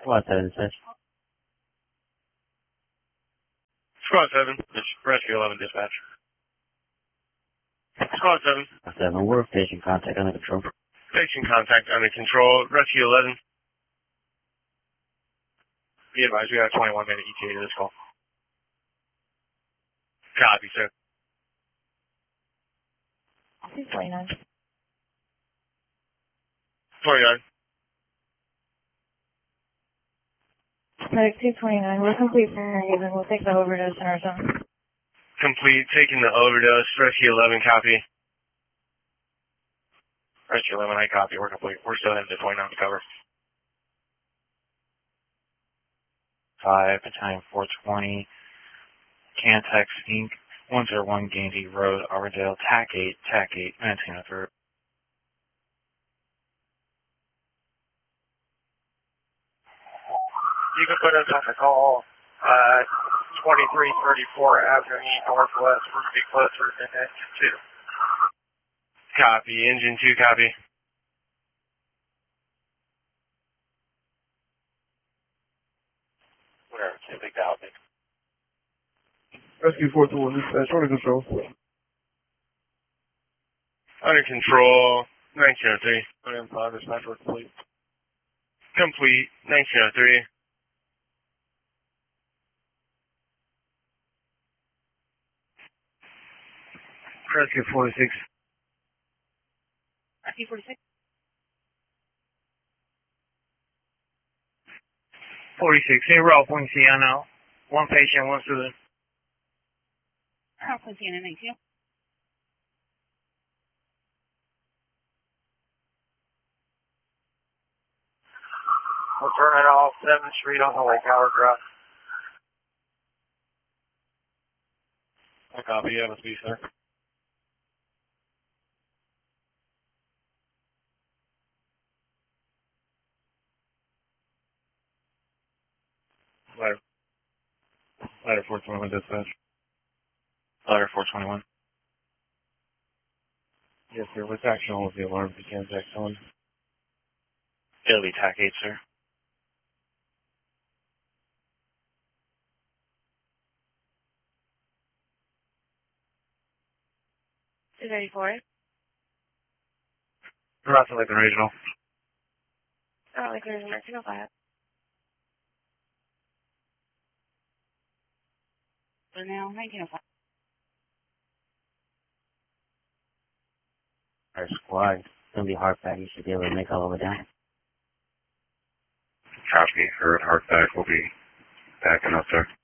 Squad 7 dispatch. Squad 7, Rescue 11 dispatch. Squad 7. Squad 7, we're station contact under control. Station contact under control. Rescue 11. Be advised, we have a 21-minute ETA to this call. Copy, sir. 229. 29. Medic 229, we're complete for Haven. We'll take the overdose in our zone. Complete, taking the overdose. Rescue 11, copy. Rescue 11, I copy. We're complete. We're still in the 29 cover. 5, Battalion 420, Cantex Inc., 101 Gandy Road, Auburndale, TAC 8, Mantina Group. You can put us on the call, 2334 Avenue Northwest, we're be closer than Engine 2. Copy, Engine 2, copy. Whatever, can't make that out. Rescue 421 dispatch, under control. Under control, 1903. 1M5 dispatch, we're complete. Complete, 1903. Rescue 46. Rescue 46. 46, hey, Ralph Poinciano. One patient, one student. Ralph Poinciano, 19. We'll turn it off 7th Street on the Lake Howard Drive. I copy, MSB, sir. Ladder 421 dispatch. Ladder 421. Yes, sir. What's action on with the alarm? You can't text on. It'll be TAC 8, sir. Is ready for it? Route Lincoln Regional. Oh, like there's 1905. So now, 1905. Our squad, it's gonna be hard back. You should be able to make all of it down. Copy. Heard hard back. We'll be backing up there.